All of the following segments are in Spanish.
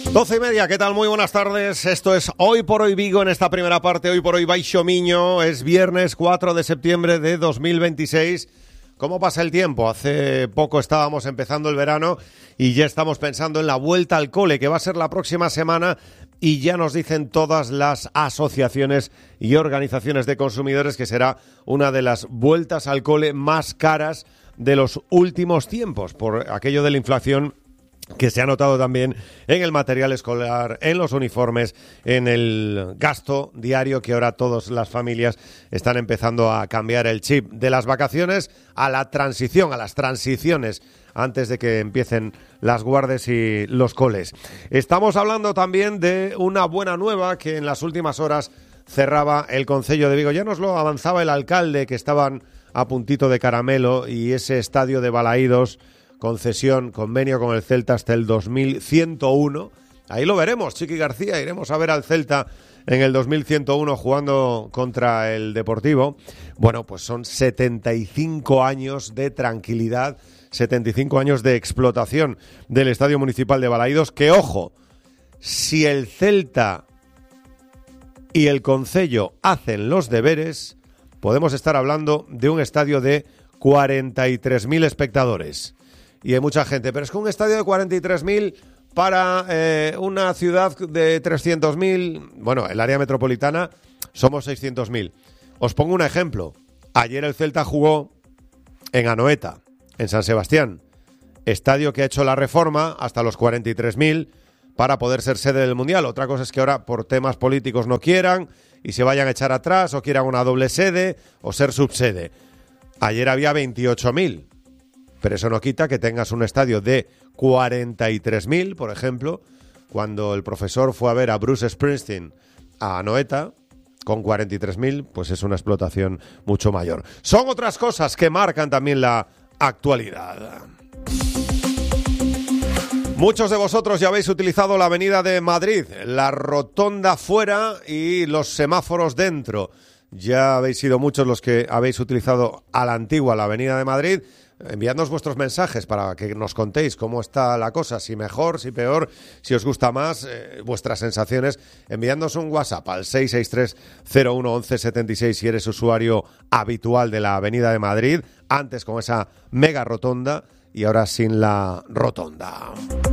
12:30, ¿qué tal? Muy buenas tardes. Esto es Hoy por Hoy Vigo en esta primera parte. Hoy por Hoy Baixo Miño. Es viernes 4 de septiembre de 2026. ¿Cómo pasa el tiempo? Hace poco estábamos empezando el verano y ya estamos pensando en la vuelta al cole, que va a ser la próxima semana, y ya nos dicen todas las asociaciones y organizaciones de consumidores que será una de las vueltas al cole más caras de los últimos tiempos, por aquello de la inflación que se ha notado también en el material escolar, en los uniformes, en el gasto diario, que ahora todas las familias están empezando a cambiar el chip de las vacaciones a la transición, a las transiciones antes de que empiecen las guardes y los coles. Estamos hablando también de una buena nueva que en las últimas horas cerraba el Concello de Vigo. Ya nos lo avanzaba el alcalde, que estaban a puntito de caramelo, y ese estadio de Balaídos, concesión, convenio con el Celta hasta el 2101. Ahí lo veremos, Chiqui García. Iremos a ver al Celta en el 2101 jugando contra el Deportivo. Bueno, pues son 75 años de tranquilidad, 75 años de explotación del Estadio Municipal de Balaídos, que, ojo, si el Celta y el Concello hacen los deberes, podemos estar hablando de un estadio de 43.000 espectadores. Y hay mucha gente, pero es que un estadio de 43.000 para una ciudad de 300.000, bueno, el área metropolitana somos 600.000. Os pongo un ejemplo. Ayer el Celta jugó en Anoeta, en San Sebastián, estadio que ha hecho la reforma hasta los 43.000 para poder ser sede del Mundial. Otra cosa es que ahora por temas políticos no quieran y se vayan a echar atrás, o quieran una doble sede o ser subsede. Ayer había 28.000. Pero eso no quita que tengas un estadio de 43.000, por ejemplo, cuando el profesor fue a ver a Bruce Springsteen a Anoeta, con 43.000, pues es una explotación mucho mayor. Son otras cosas que marcan también la actualidad. Muchos de vosotros ya habéis utilizado la Avenida de Madrid, la rotonda fuera y los semáforos dentro. Ya habéis sido muchos los que habéis utilizado a la antigua la Avenida de Madrid. Enviadnos vuestros mensajes para que nos contéis cómo está la cosa, si mejor, si peor, si os gusta más, vuestras sensaciones. Enviadnos un WhatsApp al 663-011176 si eres usuario habitual de la Avenida de Madrid, antes con esa mega rotonda y ahora sin la rotonda.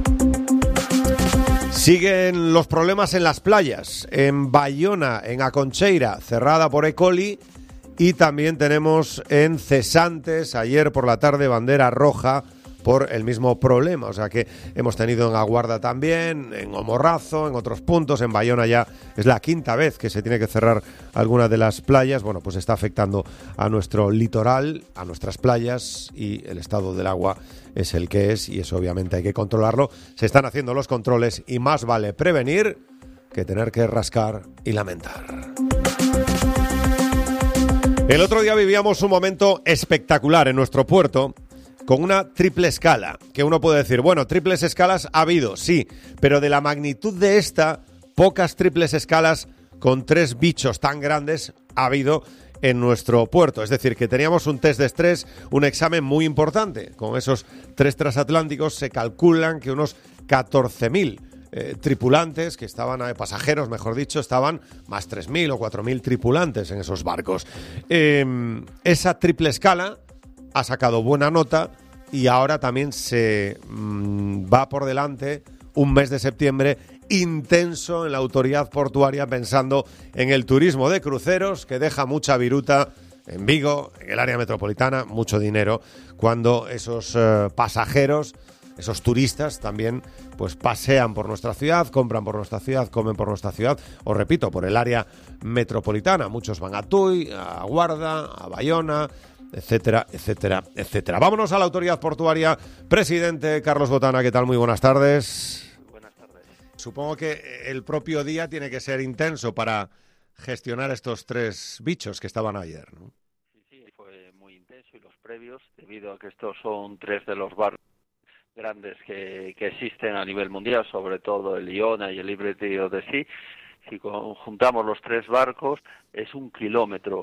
Siguen los problemas en las playas, en Bayona, en Aconcheira, cerrada por E. coli. Y también tenemos en Cesantes, ayer por la tarde, bandera roja por el mismo problema. O sea que hemos tenido en Aguarda también, en Omorrazo, en otros puntos. En Bayona ya es la quinta vez que se tiene que cerrar alguna de las playas. Bueno, pues está afectando a nuestro litoral, a nuestras playas, y el estado del agua es el que es, y eso obviamente hay que controlarlo. Se están haciendo los controles y más vale prevenir que tener que rascar y lamentar. El otro día vivíamos un momento espectacular en nuestro puerto con una triple escala, que uno puede decir, bueno, triples escalas ha habido, sí, pero de la magnitud de esta, pocas triples escalas con 3 bichos tan grandes ha habido en nuestro puerto. Es decir, que teníamos un test de estrés, un examen muy importante. Con esos 3 transatlánticos se calculan que unos 14.000 tripulantes que estaban, pasajeros mejor dicho, estaban más 3.000 o 4.000 tripulantes en esos barcos. Esa triple escala ha sacado buena nota y ahora también se va por delante un mes de septiembre intenso en la autoridad portuaria, pensando en el turismo de cruceros, que deja mucha viruta en Vigo, en el área metropolitana, mucho dinero, cuando esos pasajeros, esos turistas también pues pasean por nuestra ciudad, compran por nuestra ciudad, comen por nuestra ciudad, os repito, por el área metropolitana. Muchos van a Tui, a Guarda, a Bayona, etcétera, etcétera, etcétera. Vámonos a la autoridad portuaria. Presidente Carlos Botana, ¿qué tal? Muy buenas tardes. Buenas tardes. Supongo que el propio día tiene que ser intenso para gestionar estos 3 bichos que estaban ayer, ¿no? Sí, fue muy intenso, y los previos, debido a que estos son 3 de los barcos grandes que existen a nivel mundial, sobre todo el Iona y el Liberty of the Sea. Si juntamos los 3 barcos, es 1 kilómetro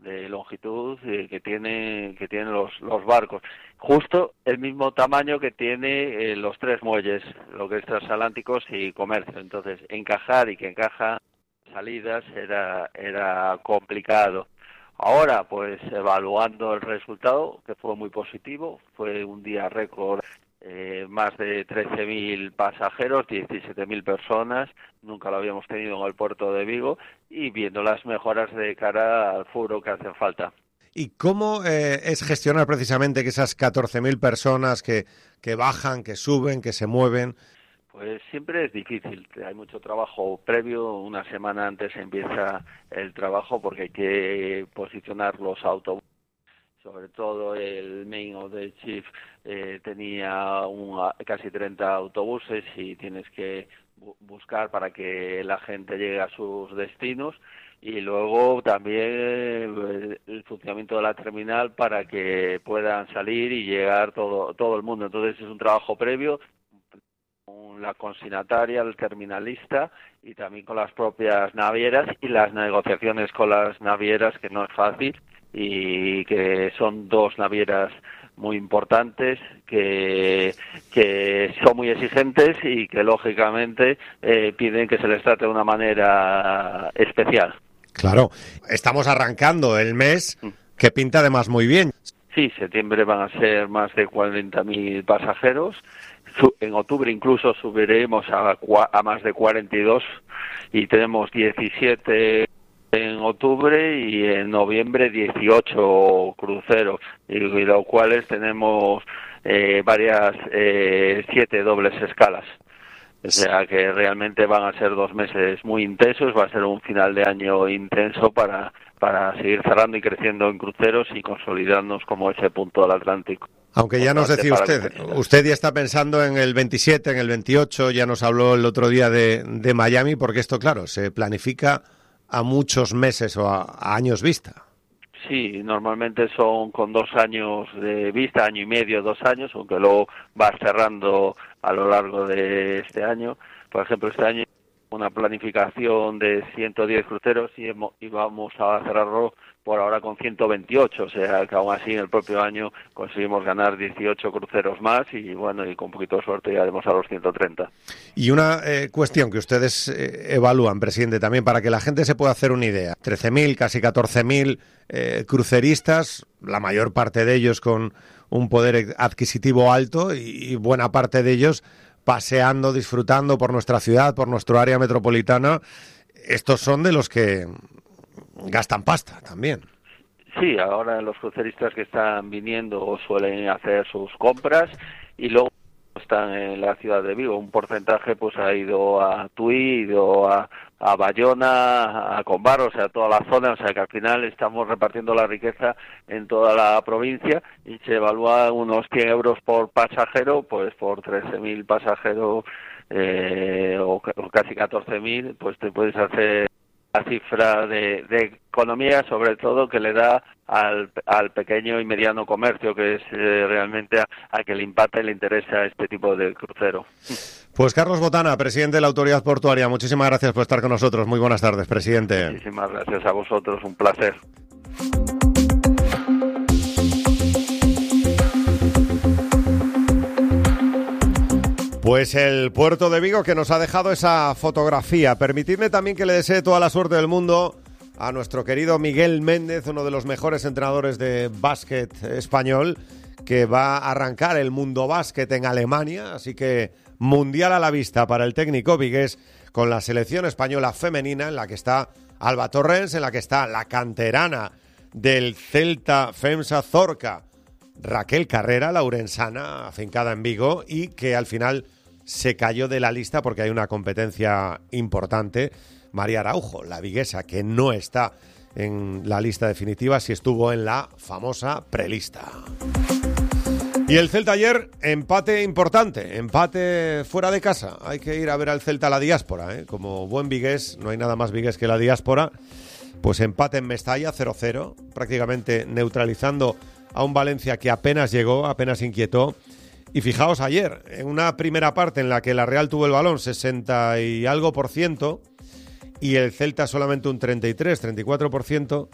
de longitud que tienen los barcos, justo el mismo tamaño que tiene los tres muelles, lo que es transatlánticos y comercio. Entonces, encajar y que encaja salidas era complicado. Ahora, pues evaluando el resultado, que fue muy positivo, fue un día récord, más de 13.000 pasajeros, 17.000 personas, nunca lo habíamos tenido en el puerto de Vigo, y viendo las mejoras de cara al futuro que hacen falta. ¿Y cómo es gestionar precisamente que esas 14.000 personas que bajan, que suben, que se mueven? Pues siempre es difícil, hay mucho trabajo previo, una semana antes empieza el trabajo porque hay que posicionar los autobuses, sobre todo el Main of the Chief tenía casi 30 autobuses y tienes que buscar para que la gente llegue a sus destinos, y luego también el funcionamiento de la terminal para que puedan salir y llegar todo el mundo. Entonces es un trabajo previo con la consignataria, el terminalista y también con las propias navieras, y las negociaciones con las navieras, que no es fácil, y que son dos navieras muy importantes que son muy exigentes y que lógicamente piden que se les trate de una manera especial. Claro, estamos arrancando el mes que pinta además muy bien. Sí, septiembre van a ser más de 40.000 pasajeros. En octubre incluso subiremos a más de 42 y tenemos 17 en octubre y en noviembre 18 cruceros, y los cuales tenemos 7 dobles escalas. O sea que realmente van a ser 2 meses muy intensos, va a ser un final de año intenso para seguir cerrando y creciendo en cruceros y consolidarnos como ese punto del Atlántico. Aunque ya nos decía usted ya está pensando en el 27, en el 28, ya nos habló el otro día de Miami, porque esto, claro, se planifica a muchos meses o a años vista. Sí, normalmente son con 2 años de vista, año y medio, 2 años, aunque luego vas cerrando a lo largo de este año. Por ejemplo, este año una planificación de 110 cruceros y vamos a cerrarlo por ahora con 128, o sea que aún así en el propio año conseguimos ganar 18 cruceros más y bueno, y con un poquito de suerte llegaremos a los 130. Y una cuestión que ustedes evalúan, presidente, también para que la gente se pueda hacer una idea. 13.000, casi 14.000 cruceristas, la mayor parte de ellos con un poder adquisitivo alto y buena parte de ellos paseando, disfrutando por nuestra ciudad, por nuestro área metropolitana. Estos son de los que gastan pasta también. Sí, ahora los cruceristas que están viniendo suelen hacer sus compras y luego están en la ciudad de Vigo. Un porcentaje pues ha ido a Tui, ha ido a Bayona, a Combar, o sea, toda la zona, o sea que al final estamos repartiendo la riqueza en toda la provincia y se evalúa unos 100 euros por pasajero, pues por 13.000 pasajeros o casi 14.000, pues te puedes hacer la cifra de economía, sobre todo que le da al pequeño y mediano comercio, que es realmente a que le impacta y le interesa este tipo de crucero. Pues Carlos Botana, presidente de la Autoridad Portuaria, muchísimas gracias por estar con nosotros. Muy buenas tardes, presidente. Muchísimas gracias a vosotros, un placer. Pues el puerto de Vigo que nos ha dejado esa fotografía. Permitidme también que le desee toda la suerte del mundo a nuestro querido Miguel Méndez, uno de los mejores entrenadores de básquet español, que va a arrancar el Mundo Básquet en Alemania, así que mundial a la vista para el técnico vigués, con la selección española femenina en la que está Alba Torrens, en la que está la canterana del Celta FEMSA Zorca, Raquel Carrera, la urensana, afincada en Vigo, y que al final se cayó de la lista porque hay una competencia importante. María Araujo, la viguesa, que no está en la lista definitiva, si estuvo en la famosa prelista. Y el Celta ayer, empate importante, empate fuera de casa. Hay que ir a ver al Celta a la diáspora, ¿eh? Como buen vigués, no hay nada más vigués que la diáspora. Pues empate en Mestalla, 0-0, prácticamente neutralizando a un Valencia que apenas llegó, apenas inquietó. Y fijaos ayer, en una primera parte en la que la Real tuvo el balón 60 y algo % y el Celta solamente un 34%,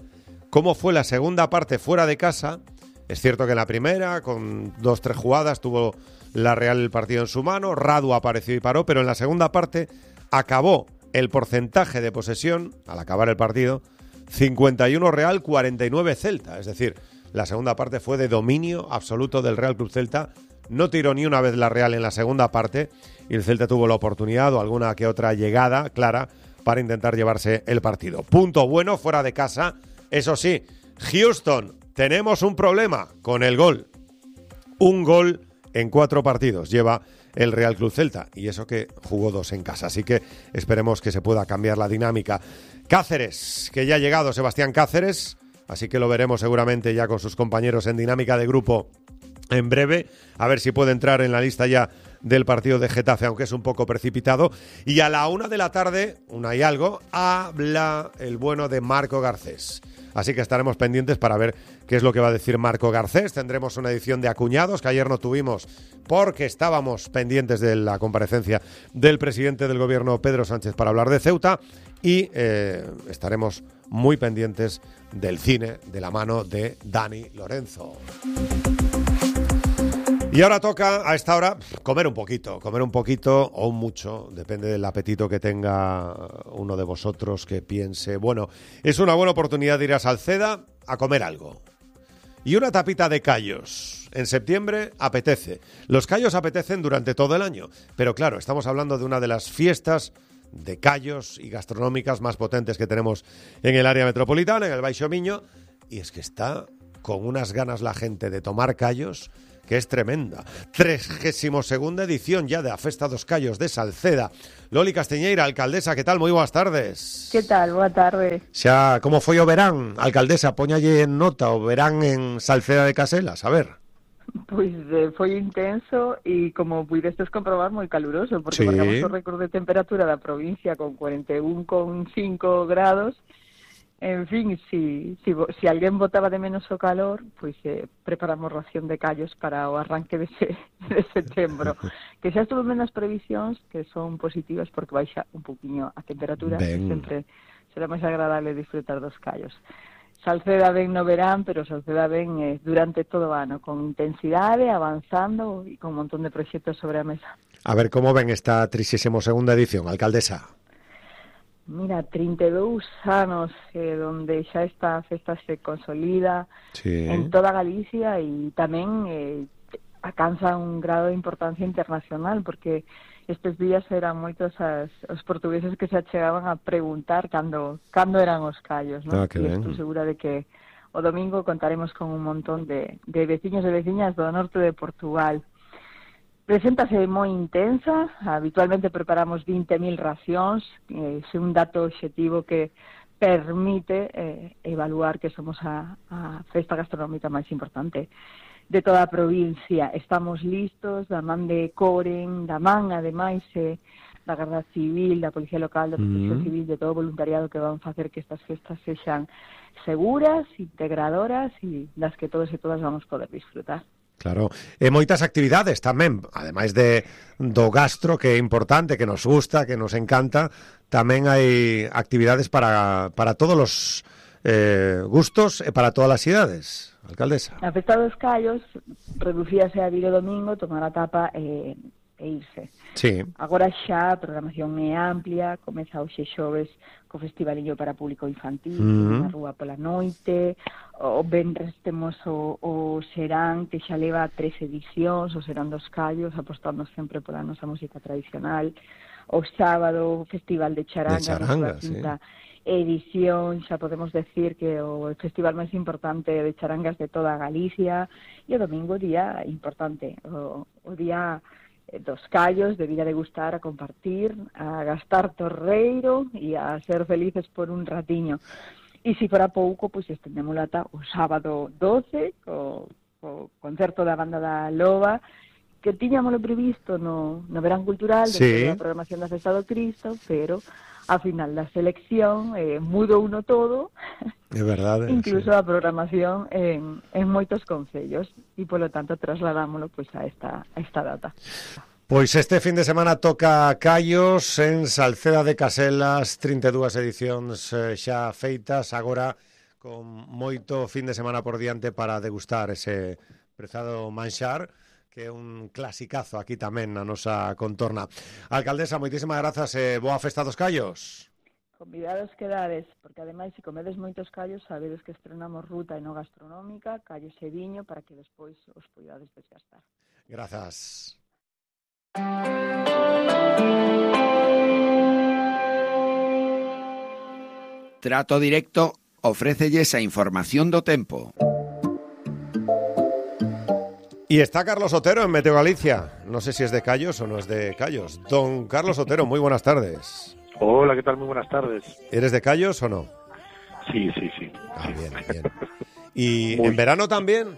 cómo fue la segunda parte fuera de casa. Es cierto que en la primera, con 2-3 jugadas, tuvo la Real el partido en su mano, Radu apareció y paró, pero en la segunda parte acabó el porcentaje de posesión, al acabar el partido, 51 Real, 49 Celta. Es decir, la segunda parte fue de dominio absoluto del Real Club Celta. No tiró ni una vez la Real en la segunda parte y el Celta tuvo la oportunidad o alguna que otra llegada clara para intentar llevarse el partido. Punto bueno fuera de casa. Eso sí, Houston, tenemos un problema con el gol. Un gol en 4 partidos lleva el Real Club Celta, y eso que jugó 2 en casa, así que esperemos que se pueda cambiar la dinámica. Cáceres, que ya ha llegado Sebastián Cáceres, así que lo veremos seguramente ya con sus compañeros en dinámica de grupo en breve, a ver si puede entrar en la lista ya del partido de Getafe, aunque es un poco precipitado. Y a la 1 de la tarde, 1 y algo, habla el bueno de Marco Garcés. Así que estaremos pendientes para ver qué es lo que va a decir Marco Garcés. Tendremos una edición de Acuñados, que ayer no tuvimos porque estábamos pendientes de la comparecencia del presidente del gobierno, Pedro Sánchez, para hablar de Ceuta. Y estaremos muy pendientes del cine de la mano de Dani Lorenzo. Y ahora toca, a esta hora, comer un poquito o mucho, depende del apetito que tenga uno de vosotros, que piense, bueno, es una buena oportunidad de ir a Salceda a comer algo. Y una tapita de callos. En septiembre apetece. Los callos apetecen durante todo el año, pero claro, estamos hablando de una de las fiestas de callos y gastronómicas más potentes que tenemos en el área metropolitana, en el Baixo Miño, y es que está con unas ganas la gente de tomar callos que es tremenda. 32ª edición ya de la Festa dos Callos de Salceda. Loli Castiñeira, alcaldesa, ¿qué tal? Moi boas tardes. Que tal? Boa tarde. Xa, como foi o verán, alcaldesa? Póñalle en nota o verán en Salceda de Caselas, a ver. Pois foi intenso e, como puidestes comprobar, moi caluroso, porque Sí. marcamos o récord de temperatura da provincia con 41,5 grados. En fin, si alguén botaba de menos o calor, pois preparamos ración de callos para o arranque de setembro. Que xa estuvo menos previsións, que son positivas porque baixa un poquinho a temperatura, Ben. sempre será máis agradable disfrutar dos callos. Salceda ven no verán, pero Salceda ven durante todo o ano, con intensidade, avanzando e con un montón de proxectos sobre a mesa. A ver, como ven esta 32ª edición, alcaldesa? Mira, 32 anos donde xa esta festa se consolida Sí. en toda Galicia e tamén alcanza un grado de importancia internacional, porque estes días eran moitos os portugueses que se achegaban a preguntar cando eran os callos, ¿no? Ah, que E ben. estou segura de que o domingo contaremos con un montón de veciños e veciñas do norte de Portugal. Preséntase moi intensa, habitualmente preparamos 20.000 racións, é un dato obxectivo que permite evaluar que somos a festa gastronómica máis importante de toda a provincia. Estamos listos, da man de Coren, da man, ademais, da Garda Civil, da Policía Local, da Protección Civil, de todo o voluntariado que van facer que estas festas sexan seguras, integradoras e das que todos e todas vamos poder disfrutar. Claro, moitas actividades tamén, ademais do gastro, que é importante, que nos gusta, que nos encanta, tamén hai actividades para todos os gustos e para todas as idades, alcaldesa. A Festa dos Callos reducíase a vir o domingo, tomar a tapa e irse. Sí. Agora xa a programación é amplia, comeza hoxe xoves co festivaliño para público infantil, na rúa pola noite, o venres temos o Serán, que xa leva 3 edicións, o Serán dos Callos, apostando sempre pola nosa música tradicional, o sábado o Festival de Charanga, sí. Edición, xa podemos decir que o festival máis importante de charangas de toda Galicia, e o domingo día importante, o día dos callos, de vir a degustar, a compartir, a gastar torreiro e a ser felices por un ratiño. E se fora pouco, pois estendemos ata o sábado 12, o concerto da banda da Loba, que tiñamoslo previsto no verán cultural, Sí. da programación da Festa do Cristo, pero a final da selección mudou uno todo, É verdade. incluso sí. a programación en moitos concellos, e polo tanto trasladámoslo pois a esta data. Pois este fin de semana toca callos en Salceda de Caselas, 32 edicións xa feitas, agora con moito fin de semana por diante para degustar ese prezado manxar, que é un clasicazo aquí tamén na nosa contorna. Alcaldesa, moitísimas grazas e boa festa dos callos. Convidados quedades, porque ademais, se comedes moitos callos, sabedes que estrenamos ruta enogastronómica, callos e viño, para que despois os poidades desgastar. Grazas. Trato Directo ofrécelles a información do tempo. Y está Carlos Otero en Meteo Galicia. No sé si es de Callos o no es de Callos. Don Carlos Otero, muy buenas tardes. Hola, ¿qué tal? Muy buenas tardes. ¿Eres de Callos o no? Sí. Ah, bien. ¿Y en verano también?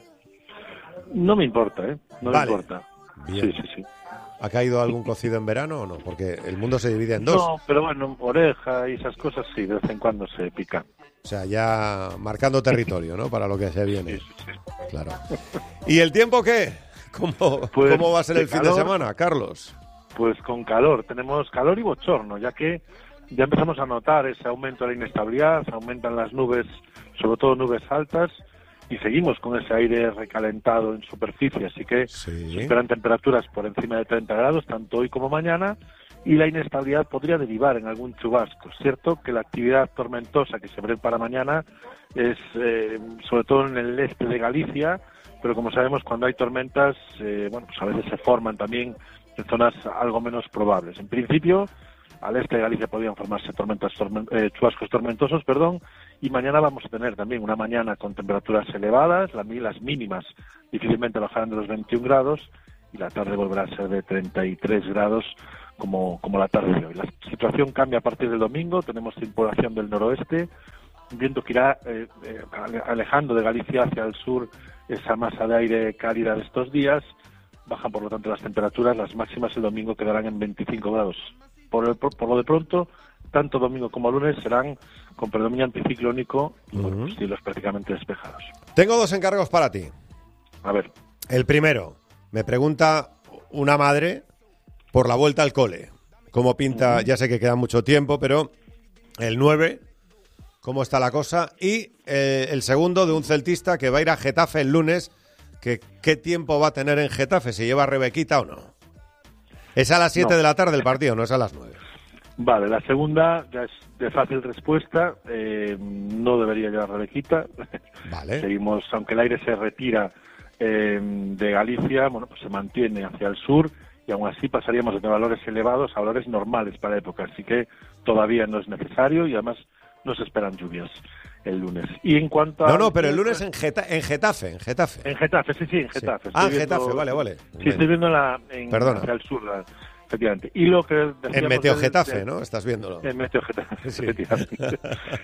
No me importa, ¿eh? No vale. me importa. Bien. Sí. ¿Ha caído algún cocido en verano o no? Porque el mundo se divide en dos. No, pero bueno, oreja y esas cosas sí, de vez en cuando se pican. O sea, ya marcando territorio, ¿no? Para lo que se viene. Sí. Claro. ¿Y el tiempo qué? ¿Cómo va a ser el fin de semana, Carlos? Pues con calor. Tenemos calor y bochorno, ya que ya empezamos a notar ese aumento de la inestabilidad, aumentan las nubes, sobre todo nubes altas, y seguimos con ese aire recalentado en superficie, así que se esperan temperaturas por encima de 30 grados, tanto hoy como mañana, y la inestabilidad podría derivar en algún chubasco. Es cierto que la actividad tormentosa que se ve para mañana es sobre todo en el este de Galicia, pero como sabemos, cuando hay tormentas, pues a veces se forman también en zonas algo menos probables. En principio, al este de Galicia podrían formarse chubascos tormentosos, y mañana vamos a tener también una mañana con temperaturas elevadas, las mínimas difícilmente bajarán de los 21 grados, y la tarde volverá a ser de 33 grados como la tarde de hoy. La situación cambia a partir del domingo, tenemos circulación del noroeste, un viento que irá alejando de Galicia hacia el sur esa masa de aire cálida de estos días. Bajan por lo tanto las temperaturas, las máximas el domingo quedarán en 25 grados. Por lo de pronto, tanto domingo como lunes serán con predominio anticiclónico y pues, cielos prácticamente despejados. Tengo dos encargos para ti. A ver. El primero, me pregunta una madre por la vuelta al cole. ¿Cómo pinta? Ya sé que queda mucho tiempo, pero el 9, ¿cómo está la cosa? Y el segundo, de un celtista que va a ir a Getafe el lunes, que ¿qué tiempo va a tener en Getafe? ¿Se lleva a Rebequita o no? Es a las 7 de la tarde el partido, no es a las 9. Vale, la segunda ya es de fácil respuesta. No debería llevar Rebequita. Vale. Seguimos, aunque el aire se retira de Galicia, pues se mantiene hacia el sur, y aún así pasaríamos de valores elevados a valores normales para la época. Así que todavía no es necesario, y además no se esperan lluvias el lunes. Y en cuanto a... No, pero el lunes en Getafe. En Getafe, sí, en Getafe. Sí. Getafe, vale. Sí, estoy viendo Perdona. Hacia el sur, efectivamente. Y lo que en Meteo Getafe, ¿no? Estás viéndolo. En Meteo Getafe, sí. Efectivamente.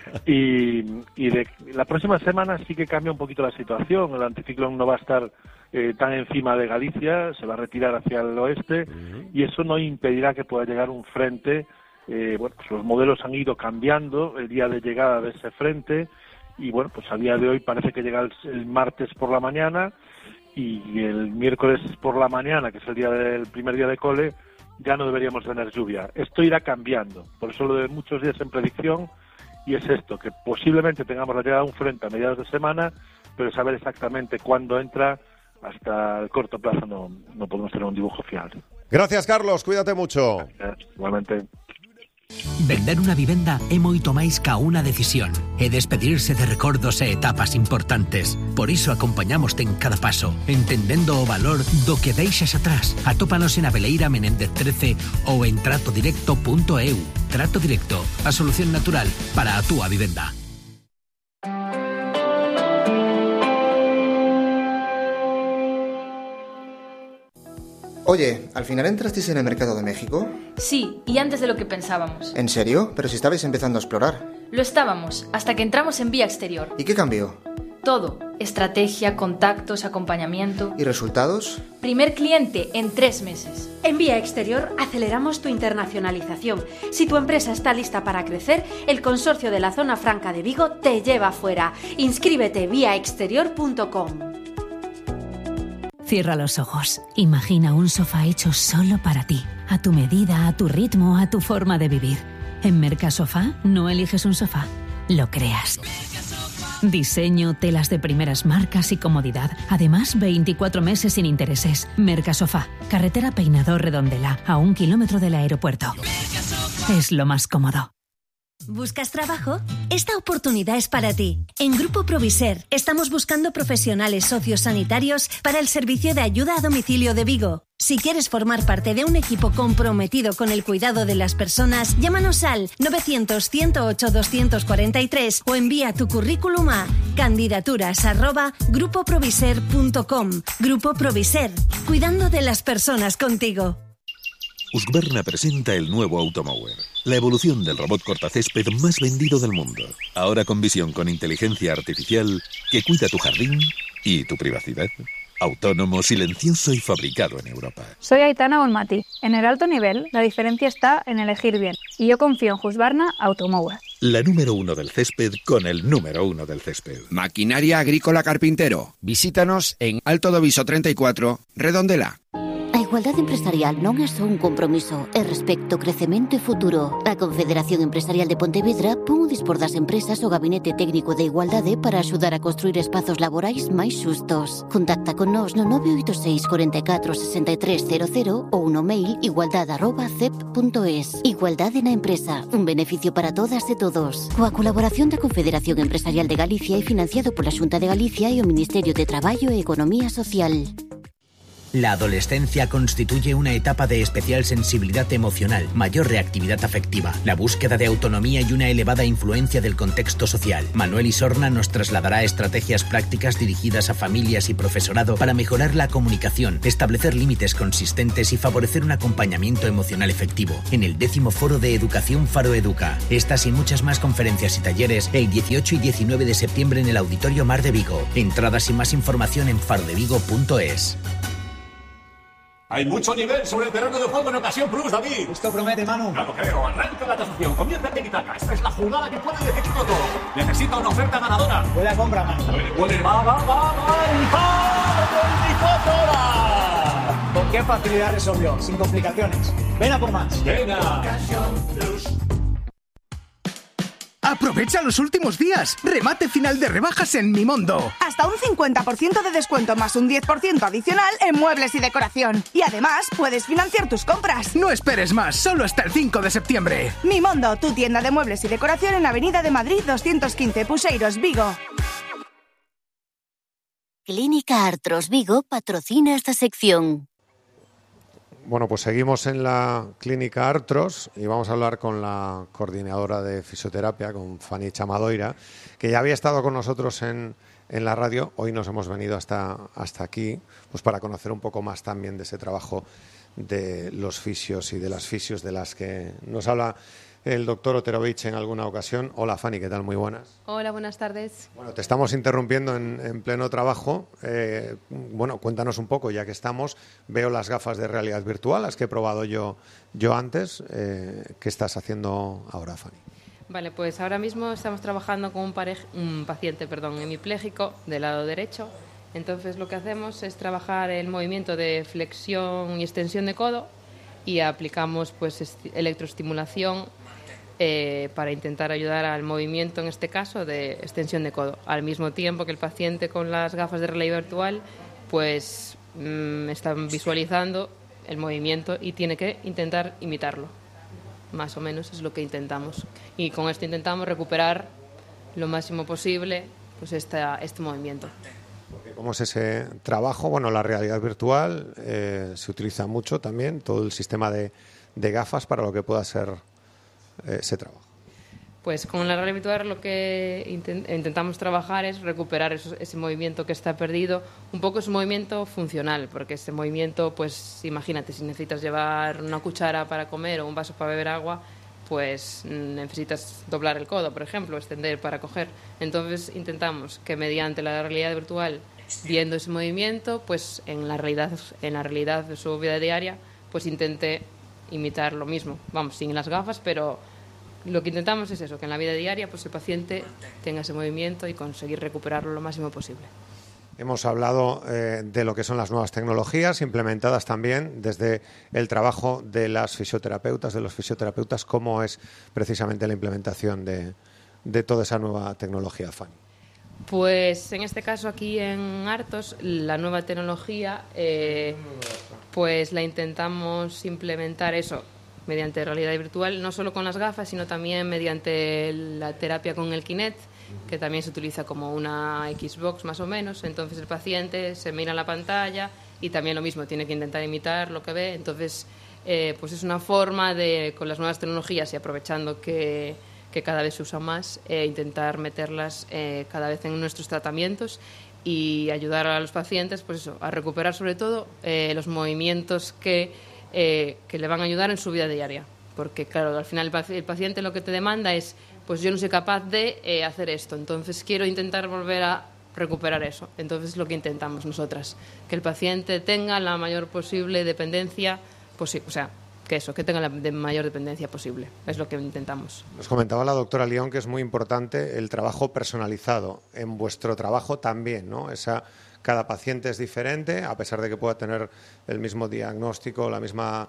y de la próxima semana sí que cambia un poquito la situación. El anticiclón no va a estar tan encima de Galicia, se va a retirar hacia el oeste, y eso no impedirá que pueda llegar un frente. Pues los modelos han ido cambiando el día de llegada de ese frente, y pues a día de hoy parece que llega el martes por la mañana, y el miércoles por la mañana, que es el primer día de cole, ya no deberíamos tener lluvia. Esto irá cambiando, por eso lo de muchos días en predicción, y es esto, que posiblemente tengamos la llegada de un frente a mediados de semana, pero saber exactamente cuándo entra, hasta el corto plazo no podemos tener un dibujo fiable. Gracias, Carlos, cuídate mucho. Gracias, igualmente. Vender unha vivenda é moito máis ca unha decisión. É despedirse de recordos e etapas importantes. Por iso acompañamoste en cada paso, entendendo o valor do que deixas atrás. Atópanos en Aveleira Menéndez 13 ou en tratodirecto.eu. Trato Directo, a solución natural para a túa vivenda. Oye, ¿al final entrasteis en el mercado de México? Sí, y antes de lo que pensábamos. ¿En serio? Pero si estabais empezando a explorar. Lo estábamos, hasta que entramos en Vía Exterior. ¿Y qué cambió? Todo. Estrategia, contactos, acompañamiento. ¿Y resultados? Primer cliente en 3 meses. En Vía Exterior aceleramos tu internacionalización. Si tu empresa está lista para crecer, el consorcio de la Zona Franca de Vigo te lleva fuera. Inscríbete viaexterior.com. Cierra los ojos. Imagina un sofá hecho solo para ti, a tu medida, a tu ritmo, a tu forma de vivir. En Mercasofá no eliges un sofá, lo creas. Diseño, telas de primeras marcas y comodidad. Además, 24 meses sin intereses. Mercasofá, carretera Peinador Redondela, a 1 kilómetro del aeropuerto. Es lo más cómodo. ¿Buscas trabajo? Esta oportunidad es para ti. En Grupo Proviser estamos buscando profesionales sociosanitarios para el servicio de ayuda a domicilio de Vigo. Si quieres formar parte de un equipo comprometido con el cuidado de las personas, llámanos al 900-108-243 o envía tu currículum a candidaturas@grupoproviser.com. Grupo Proviser, cuidando de las personas contigo. Husqvarna presenta el nuevo Automower, la evolución del robot cortacésped más vendido del mundo. Ahora con visión con inteligencia artificial que cuida tu jardín y tu privacidad. Autónomo, silencioso y fabricado en Europa. Soy Aitana Bonmati. En el alto nivel, la diferencia está en elegir bien. Y yo confío en Husqvarna Automower. La número 1 del césped con el número 1 del césped. Maquinaria Agrícola Carpintero. Visítanos en Alto do Viso 34, Redondela. A igualdade empresarial non é só un compromiso, é respecto, crecemento e futuro. A Confederación Empresarial de Pontevedra pon o dispor das empresas o Gabinete Técnico de Igualdade para axudar a construir espazos laborais máis xustos. Contacta con nós no 986 44 6300 ou no mail igualdade@cep.es. Igualdade na empresa, un beneficio para todas e todos. Coa colaboración da Confederación Empresarial de Galicia e financiado pola Xunta de Galicia e o Ministerio de Traballo e Economía Social. La adolescencia constituye una etapa de especial sensibilidad emocional, mayor reactividad afectiva, la búsqueda de autonomía y una elevada influencia del contexto social. Manuel Isorna nos trasladará estrategias prácticas dirigidas a familias y profesorado para mejorar la comunicación, establecer límites consistentes y favorecer un acompañamiento emocional efectivo en el 10º Foro de Educación Faro Educa. Estas y muchas más conferencias y talleres el 18 y 19 de septiembre en el Auditorio Mar de Vigo. Entradas y más información en farodevigo.es. Hay mucho nivel sobre el terreno de juego en Ocasión Plus, David. Esto promete, Manu. No lo creo. Arranca la tasación. Comienza el tiki-taka. Esta es la jugada que puede decidirlo todo. Necesita una oferta ganadora. Buena compra, Manu. Puede. Va. ¿Con qué facilidad resolvió? Sin complicaciones. Ven a por más. Venga. Ocasión Plus. ¡Aprovecha los últimos días! ¡Remate final de rebajas en Mimondo! Hasta un 50% de descuento más un 10% adicional en muebles y decoración. Y además, puedes financiar tus compras. No esperes más, solo hasta el 5 de septiembre. Mimondo, tu tienda de muebles y decoración en Avenida de Madrid 215, Puseiros, Vigo. Clínica Artros Vigo patrocina esta sección. Bueno, pues seguimos en la Clínica Artros y vamos a hablar con la coordinadora de fisioterapia, con Fanny Chamadoira, que ya había estado con nosotros en la radio. Hoy nos hemos venido hasta aquí pues para conocer un poco más también de ese trabajo de los fisios y de las fisios de las que nos habla el doctor Oterovich en alguna ocasión. Hola, Fanny, ¿qué tal? Muy buenas. Hola, buenas tardes. Bueno, te estamos interrumpiendo en pleno trabajo. Bueno, cuéntanos un poco, ya que estamos. Veo las gafas de realidad virtual, las que he probado yo antes. ¿Qué estás haciendo ahora, Fanny? Vale, pues ahora mismo estamos trabajando con un paciente hemipléjico del lado derecho. Entonces lo que hacemos es trabajar el movimiento de flexión y extensión de codo y aplicamos pues electroestimulación para intentar ayudar al movimiento, en este caso, de extensión de codo. Al mismo tiempo que el paciente con las gafas de realidad virtual pues está visualizando el movimiento y tiene que intentar imitarlo. Más o menos es lo que intentamos. Y con esto intentamos recuperar lo máximo posible pues este movimiento. ¿Cómo es ese trabajo? Bueno, la realidad virtual se utiliza mucho también, todo el sistema de gafas para lo que pueda ser ese trabajo. Pues con la realidad virtual lo que intentamos trabajar es recuperar ese movimiento que está perdido. Un poco es un movimiento funcional, porque ese movimiento, pues imagínate, si necesitas llevar una cuchara para comer o un vaso para beber agua, pues necesitas doblar el codo, por ejemplo, extender para coger. Entonces intentamos que mediante la realidad virtual, viendo ese movimiento, pues en la realidad de su vida diaria, pues intente imitar lo mismo. Vamos, sin las gafas, pero lo que intentamos es eso, que en la vida diaria pues el paciente tenga ese movimiento y conseguir recuperarlo lo máximo posible. Hemos hablado de lo que son las nuevas tecnologías implementadas también desde el trabajo de las fisioterapeutas, de los fisioterapeutas. ¿Cómo es precisamente la implementación de toda esa nueva tecnología, Fanny? Pues en este caso aquí en Artos, la nueva tecnología, pues la intentamos implementar eso mediante realidad virtual, no solo con las gafas, sino también mediante la terapia con el Kinect, que también se utiliza como una Xbox más o menos. Entonces el paciente se mira en la pantalla y también lo mismo, tiene que intentar imitar lo que ve. Entonces, pues es una forma de, con las nuevas tecnologías y aprovechando que cada vez se usa más, intentar meterlas cada vez en nuestros tratamientos y ayudar a los pacientes, pues eso, a recuperar sobre todo los movimientos que le van a ayudar en su vida diaria. Porque claro, al final el paciente lo que te demanda es, pues yo no soy capaz de hacer esto, entonces quiero intentar volver a recuperar eso. Entonces lo que intentamos nosotras, que el paciente tenga la mayor posible dependencia posible, o sea, que tenga la mayor dependencia posible. Es lo que intentamos. Nos comentaba la doctora León que es muy importante el trabajo personalizado. En vuestro trabajo también, ¿no? Cada paciente es diferente, a pesar de que pueda tener el mismo diagnóstico, la misma,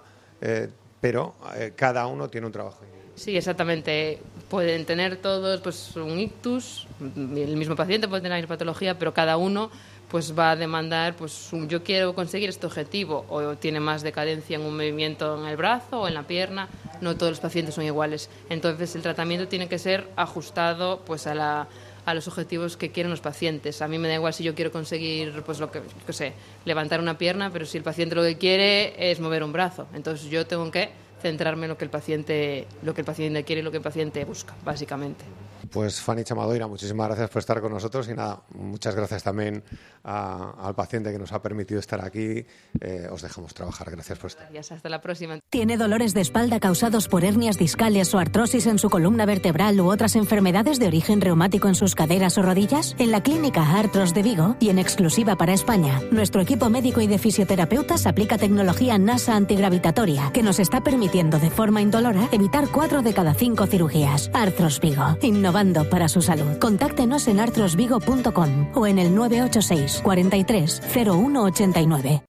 pero cada uno tiene un trabajo. Sí, exactamente. Pueden tener todos pues un ictus, el mismo paciente puede tener la patología, pero cada uno pues va a demandar, pues yo quiero conseguir este objetivo, o tiene más decadencia en un movimiento en el brazo o en la pierna. No todos los pacientes son iguales. Entonces el tratamiento tiene que ser ajustado pues a los objetivos que quieren los pacientes. A mí me da igual si yo quiero conseguir pues levantar una pierna, pero si el paciente lo que quiere es mover un brazo, entonces yo tengo que centrarme en lo que el paciente quiere y lo que el paciente busca, básicamente. Pues Fanny Chamadoira, muchísimas gracias por estar con nosotros y nada, muchas gracias también al paciente que nos ha permitido estar aquí. Os dejamos trabajar. Gracias por estar. Gracias, hasta la próxima. ¿Tiene dolores de espalda causados por hernias discales o artrosis en su columna vertebral u otras enfermedades de origen reumático en sus caderas o rodillas? En la Clínica Artros de Vigo, y en exclusiva para España, nuestro equipo médico y de fisioterapeutas aplica tecnología NASA antigravitatoria que nos está permitiendo de forma indolora evitar 4 de cada 5 cirugías. Artros Vigo, innovando para su salud. Contáctenos en artrosvigo.com o en el 986 43 0189.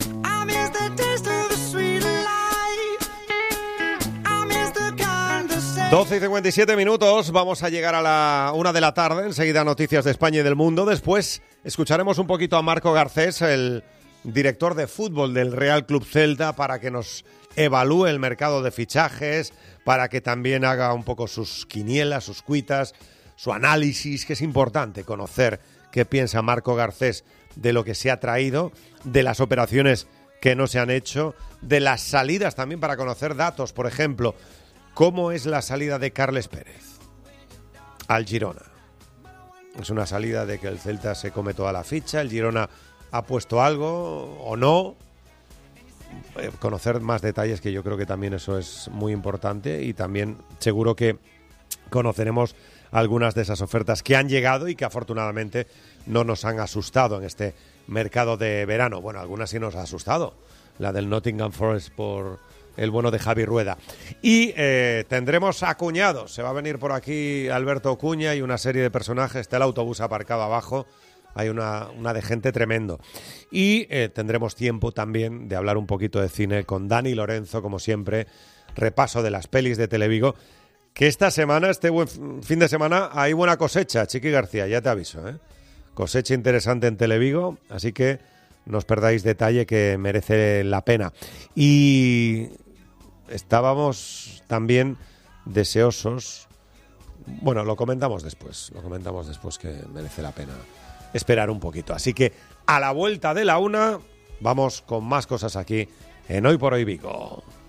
12:57, vamos a llegar a la 1 de la tarde, enseguida noticias de España y del mundo. Después escucharemos un poquito a Marco Garcés, el director de fútbol del Real Club Celta, para que nos evalúe el mercado de fichajes, para que también haga un poco sus quinielas, sus cuitas, su análisis, que es importante conocer qué piensa Marco Garcés de lo que se ha traído, de las operaciones que no se han hecho, de las salidas también para conocer datos. Por ejemplo, ¿cómo es la salida de Carles Pérez al Girona? Es una salida de que el Celta se come toda la ficha, el Girona ha puesto algo o no. Conocer más detalles, que yo creo que también eso es muy importante, y también seguro que conoceremos algunas de esas ofertas que han llegado y que afortunadamente no nos han asustado en este mercado de verano. Bueno, algunas sí nos ha asustado, la del Nottingham Forest por el bueno de Javi Rueda. Y tendremos a cuñados, se va a venir por aquí Alberto Cuña y una serie de personajes. Está el autobús aparcado abajo, hay una de gente tremendo. Y tendremos tiempo también de hablar un poquito de cine con Dani Lorenzo, como siempre, repaso de las pelis de Televigo, que esta semana, este buen fin de semana, hay buena cosecha, Chiqui García, ya te aviso, ¿eh? Cosecha interesante en Televigo, así que no os perdáis detalle, que merece la pena. Y estábamos también deseosos, bueno, lo comentamos después, que merece la pena esperar un poquito. Así que a la vuelta de la 1 vamos con más cosas aquí en Hoy por Hoy Vigo.